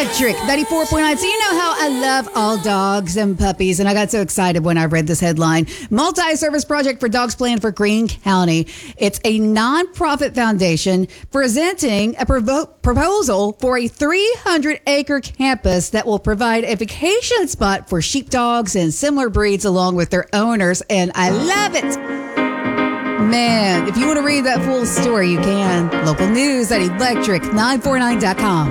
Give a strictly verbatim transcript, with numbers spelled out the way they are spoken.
Electric ninety-four point nine. So you know how I love all dogs and puppies, and I got so excited when I read this headline. Multi-service project for dogs planned for Greene County. It's a nonprofit foundation presenting a provo- proposal for a three hundred acre campus that will provide a vacation spot for sheepdogs and similar breeds along with their owners, and I love it. Man, if you want to read that full story, you can. Local news at electric nine forty-nine dot com.